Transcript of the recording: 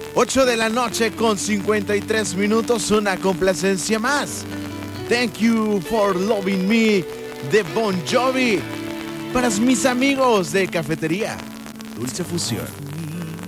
8 de la noche con 53 minutos, una complacencia más. Thank You for Loving Me de Bon Jovi. Para mis amigos de Cafetería Dulce Fusión.